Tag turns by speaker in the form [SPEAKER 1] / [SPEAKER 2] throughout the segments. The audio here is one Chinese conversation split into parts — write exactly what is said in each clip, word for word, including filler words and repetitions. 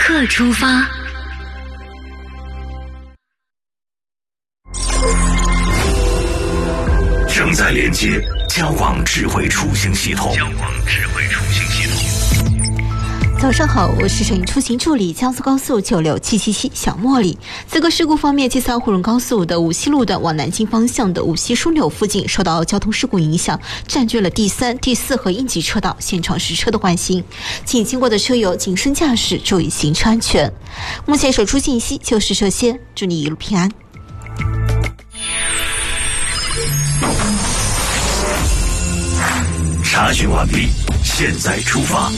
[SPEAKER 1] 刻出发。
[SPEAKER 2] 正在连接交广智慧出行系统。交广智慧出行系统。
[SPEAKER 3] 早上好，我是省营出行助理江苏高速九六七七七小茉莉。此刻事故方面，吉萨沪蓉高速的无锡路段往南京方向的无锡枢纽附近受到交通事故影响，占据了第三、第四和应急车道，现场实车的缓行，请经过的车友谨慎驾驶，注意行车安全。目前手出信息就是这些，祝你一路平安。
[SPEAKER 2] 查询完毕，现在出发。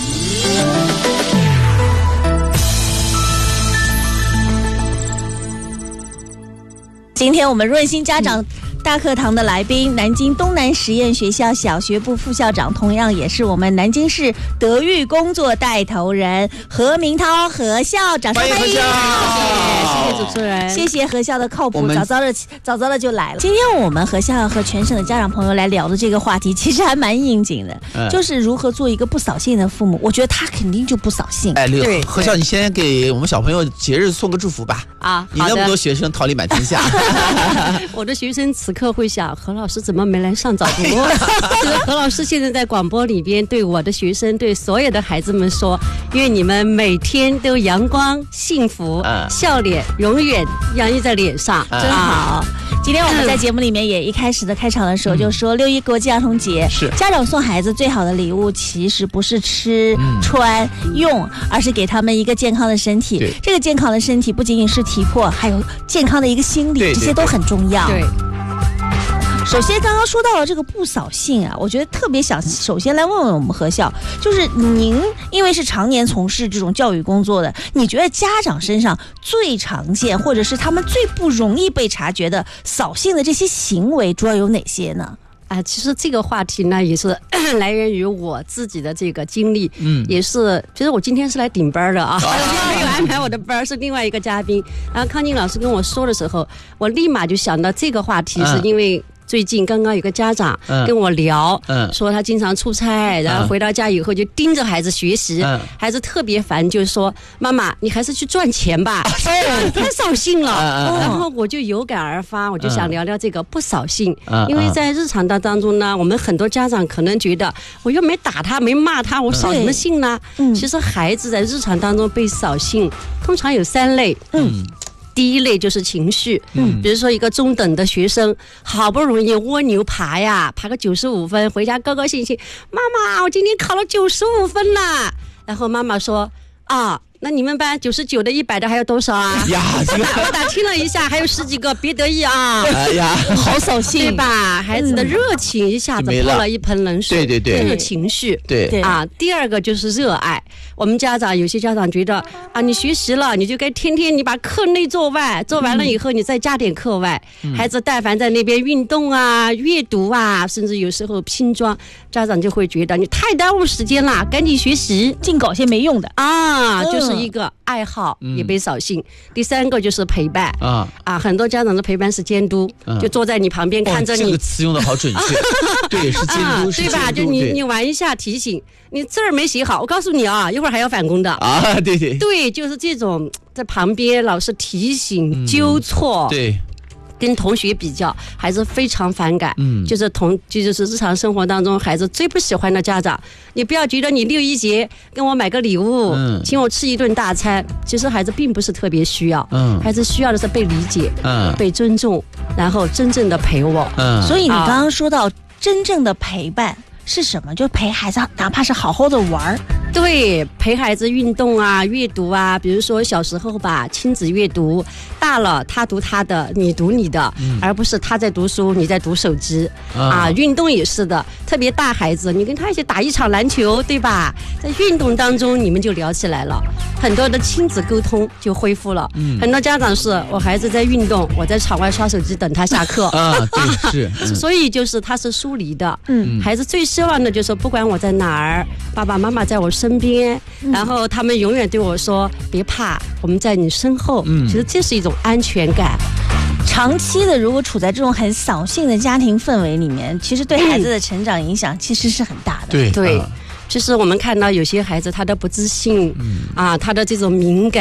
[SPEAKER 4] 今天我们润心家长大课堂的来宾，南京东南实验学校小学部副校长，同样也是我们南京市德育工作带头人何明涛何校长，
[SPEAKER 5] 欢迎何校，
[SPEAKER 4] 谢谢主持人，谢谢何校的靠谱，早早的早早的就来了。今天我们何校和全省的家长朋友来聊的这个话题，其实还蛮应景的，嗯、就是如何做一个不扫兴的父母。我觉得他肯定就不扫兴。
[SPEAKER 5] 哎，对，何校，你先给我们小朋友节日送个祝福吧。
[SPEAKER 6] 啊，
[SPEAKER 5] 你那么多学生，桃李满天下。
[SPEAKER 6] 我的学生此刻会想，何老师怎么没来上早读？这个何老师现在在广播里边对我的学生，对所有的孩子们说，愿你们每天都阳光、幸福、嗯、笑脸永远洋溢在脸上，
[SPEAKER 4] 嗯、真好。今天我们在节目里面也一开始的开场的时候就说，六一国际儿童节，
[SPEAKER 5] 是
[SPEAKER 4] 家长送孩子最好的礼物，其实不是吃、嗯、穿、用，而是给他们一个健康的身体。这个健康的身体不仅仅是体魄，还有健康的一个心理，
[SPEAKER 5] 对对对，
[SPEAKER 4] 这些都很重要。
[SPEAKER 6] 对。
[SPEAKER 4] 首先刚刚说到了这个不扫兴啊，我觉得特别想首先来问问我们何校，就是您因为是常年从事这种教育工作的，你觉得家长身上最常见或者是他们最不容易被察觉的扫兴的这些行为主要有哪些呢？
[SPEAKER 6] 啊，其实这个话题呢，也是来源于我自己的这个经历，嗯，也是，其实我今天是来顶班的啊，我今天没有安排我的班，是另外一个嘉宾。然后康静老师跟我说的时候，我立马就想到这个话题，是因为最近刚刚有个家长跟我聊，嗯嗯、说他经常出差，然后回到家以后就盯着孩子学习，嗯、孩子特别烦，就是说妈妈，你还是去赚钱吧，哦、太扫兴了。嗯、然后我就有感而发，我就想聊聊这个不扫兴，嗯、因为在日常当中呢，我们很多家长可能觉得我又没打他，没骂他，我扫什么兴呢？嗯、其实孩子在日常当中被扫兴，通常有三类。嗯。第一类就是情绪，嗯，比如说一个中等的学生，好不容易蜗牛爬呀，爬个九十五分，回家高高兴兴，妈妈，我今天考了九十五分啦。然后妈妈说，啊，那你们班九十九的、一百的还有多少啊？呀，这个我打听了一下，还有十几个，别得意啊！
[SPEAKER 5] 哎呀，
[SPEAKER 4] 好扫兴，
[SPEAKER 6] 对吧？孩子的热情一下子泼了一盆冷水，
[SPEAKER 5] 对对对，
[SPEAKER 6] 这是情绪，
[SPEAKER 5] 对
[SPEAKER 6] 啊。第二个就是热爱。我们家长有些家长觉得啊，你学习了，你就该天天你把课内做完，做完了以后你再加点课外。嗯、孩子但凡在那边运动啊、阅读啊，甚至有时候拼装，家长就会觉得你太耽误时间了，赶紧学习，
[SPEAKER 4] 净搞些没用的
[SPEAKER 6] 啊，嗯、就是一个爱好也被扫兴。嗯、第三个就是陪伴啊啊，很多家长的陪伴是监督，嗯、就坐在你旁边看着你。
[SPEAKER 5] 哦、这个词用的好准确，对，是监督，
[SPEAKER 6] 啊、
[SPEAKER 5] 是监督，
[SPEAKER 6] 对吧？就你你玩一下提醒。你字儿没写好，我告诉你啊，一会儿还要返工的
[SPEAKER 5] 啊！对对
[SPEAKER 6] 对，就是这种在旁边老是提醒、纠错，
[SPEAKER 5] 嗯、对，
[SPEAKER 6] 跟同学比较，孩子非常反感。嗯，就是同这就是日常生活当中孩子最不喜欢的家长。你不要觉得你六一节跟我买个礼物，嗯，请我吃一顿大餐，其实孩子并不是特别需要，嗯，孩子需要的是被理解，嗯，被尊重，然后真正的陪我。
[SPEAKER 4] 嗯，所以你刚刚说到真正的陪伴。是什么？就陪孩子，哪怕是好好的玩，
[SPEAKER 6] 对，陪孩子运动啊、阅读啊，比如说小时候吧，亲子阅读，大了他读他的，你读你的，嗯、而不是他在读书，你在读手机、嗯、啊。运动也是的，特别大孩子，你跟他一起打一场篮球，对吧？在运动当中，你们就聊起来了，很多的亲子沟通就恢复了。嗯、很多家长是我孩子在运动，我在场外刷手机等他下课
[SPEAKER 5] 啊，对，是，
[SPEAKER 6] 嗯、所以就是他是疏离的。嗯，孩子最希望的就是不管我在哪儿，爸爸妈妈在我身边，嗯、然后他们永远对我说别怕，我们在你身后。嗯，其实这是一种安全感。
[SPEAKER 4] 长期的如果处在这种很扫兴的家庭氛围里面，其实对孩子的成长影响其实是很大的。
[SPEAKER 5] 对
[SPEAKER 6] 对，就是我们看到有些孩子他的不自信，嗯、啊，他的这种敏感。